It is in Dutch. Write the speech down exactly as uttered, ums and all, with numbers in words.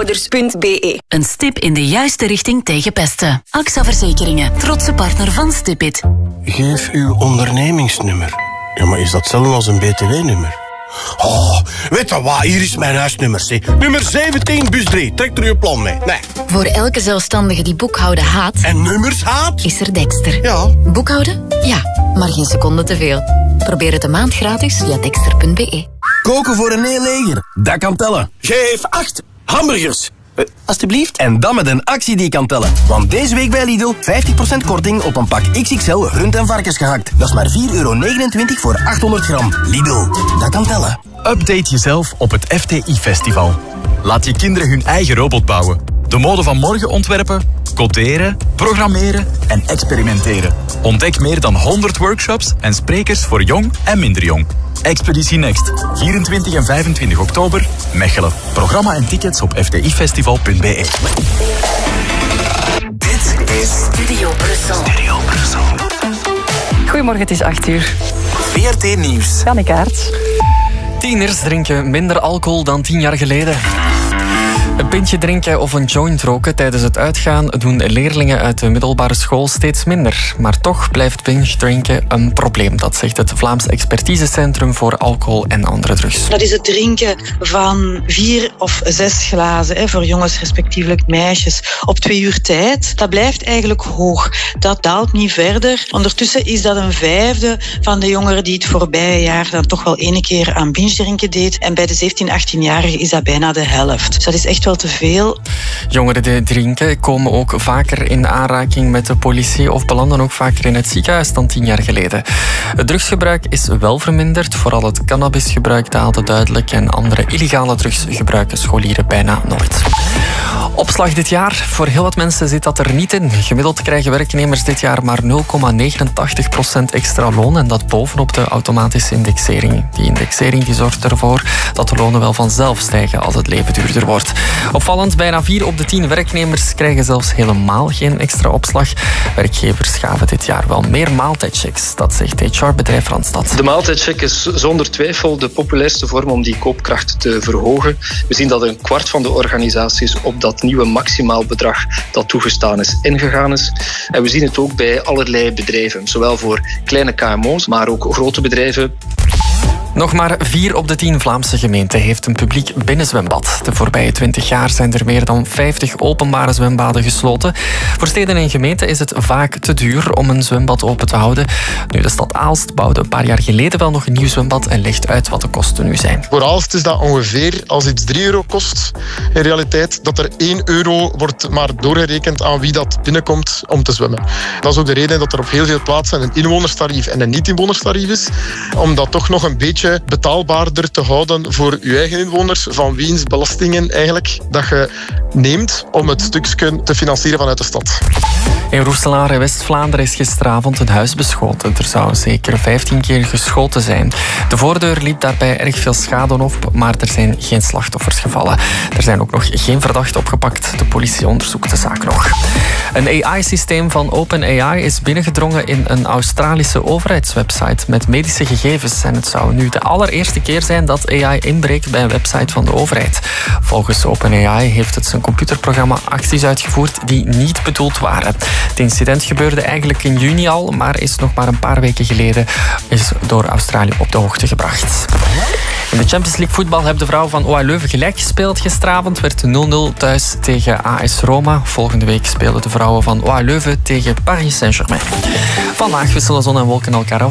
boekouders punt b e. Een stip in de juiste richting tegen pesten. A X A Verzekeringen, trotse partner van Stipit. Geef uw ondernemingsnummer. Ja, maar is dat hetzelfde als een B T W-nummer? Oh, weet je wat? Hier is mijn huisnummer. C. Nummer zeventien, bus drie. Trek er uw plan mee. Nee. Voor elke zelfstandige die boekhouden haat... En nummers haat? Is er Dexter. Ja. Boekhouden? Ja, maar geen seconde te veel. Probeer het een maand gratis via dexter punt b e. Koken voor een heel leger. Dat kan tellen. Geef acht hamburgers. Uh, alsjeblieft. En dan met een actie die kan tellen. Want deze week bij Lidl vijftig procent korting op een pak X X L rund- en varkensgehakt. Dat is maar vier euro negenentwintig voor achthonderd gram. Lidl, dat kan tellen. Update jezelf op het F T I-festival. Laat je kinderen hun eigen robot bouwen. De mode van morgen ontwerpen, coderen, programmeren en experimenteren. Ontdek meer dan honderd workshops en sprekers voor jong en minder jong. Expeditie Next, vierentwintig en vijfentwintig oktober, Mechelen. Programma en tickets op f t i festival punt b e. Dit is Studio Brussel. Studio Brussel. Goedemorgen, het is acht uur. V R T Nieuws. Janneke Aerts. Tieners drinken minder alcohol dan tien jaar geleden. Een pintje drinken of een joint roken tijdens het uitgaan doen leerlingen uit de middelbare school steeds minder. Maar toch blijft binge drinken een probleem. Dat zegt het Vlaams Expertisecentrum voor Alcohol en Andere Drugs. Dat is het drinken van vier of zes glazen, hè, voor jongens respectievelijk meisjes, op twee uur tijd. Dat blijft eigenlijk hoog. Dat daalt niet verder. Ondertussen is dat een vijfde van de jongeren die het voorbije jaar dan toch wel ene keer aan binge drinken deed. En bij de zeventien, achttienjarigen is dat bijna de helft. Dus dat is echt wel te veel. Jongeren die drinken komen ook vaker in aanraking met de politie of belanden ook vaker in het ziekenhuis dan tien jaar geleden. Het drugsgebruik is wel verminderd, vooral het cannabisgebruik daalde duidelijk en andere illegale drugs gebruiken scholieren bijna nooit. Opslag dit jaar. Voor heel wat mensen zit dat er niet in. Gemiddeld krijgen werknemers dit jaar maar nul komma negenentachtig procent extra loon en dat bovenop de automatische indexering. Die indexering die zorgt ervoor dat de lonen wel vanzelf stijgen als het leven duurder wordt. Opvallend, bijna vier op de tien werknemers krijgen zelfs helemaal geen extra opslag. Werkgevers gaven dit jaar wel meer maaltijdchecks. Dat zegt H R-bedrijf Randstad. De maaltijdcheck is zonder twijfel de populairste vorm om die koopkracht te verhogen. We zien dat een kwart van de organisaties op dat nieuwe maximaal bedrag dat toegestaan is, ingegaan is. En we zien het ook bij allerlei bedrijven, zowel voor kleine K M O's, maar ook grote bedrijven. Nog maar vier op de tien Vlaamse gemeenten heeft een publiek binnenzwembad. De voorbije twintig jaar zijn er meer dan vijftig openbare zwembaden gesloten. Voor steden en gemeenten is het vaak te duur om een zwembad open te houden. Nu, de stad Aalst bouwde een paar jaar geleden wel nog een nieuw zwembad en legt uit wat de kosten nu zijn. Voor Aalst is dat ongeveer, als iets drie euro kost, in realiteit, dat er één euro wordt maar doorgerekend aan wie dat binnenkomt om te zwemmen. Dat is ook de reden dat er op heel veel plaatsen een inwonerstarief en een niet-inwonerstarief is. Om dat toch nog een beetje betaalbaarder te houden voor je eigen inwoners, van wiens belastingen eigenlijk dat je neemt om het stukje te financieren vanuit de stad. In Roeselaar in West-Vlaanderen is gisteravond een huis beschoten. Er zou zeker vijftien keer geschoten zijn. De voordeur liep daarbij erg veel schade op, maar er zijn geen slachtoffers gevallen. Er zijn ook nog geen verdachten opgepakt. De politie onderzoekt de zaak nog. Een A I-systeem van OpenAI is binnengedrongen in een Australische overheidswebsite met medische gegevens. En het zou nu de allereerste keer zijn dat A I inbreekt bij een website van de overheid. Volgens OpenAI heeft het zijn computerprogramma acties uitgevoerd die niet bedoeld waren. Het incident gebeurde eigenlijk in juni al, maar is nog maar een paar weken geleden is door Australië op de hoogte gebracht. In de Champions League voetbal hebben de vrouwen van O A Leuven gelijk gespeeld gisteravond. Werd nul nul thuis tegen A S Roma. Volgende week spelen de vrouwen van O A Leuven tegen Paris Saint-Germain. Vandaag wisselen zon en wolken elkaar af.